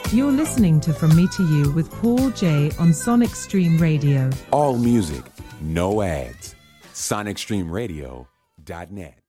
You're listening to From Me to You with Paul J on Sonic Stream Radio. All music, no ads. SonicStreamRadio.net.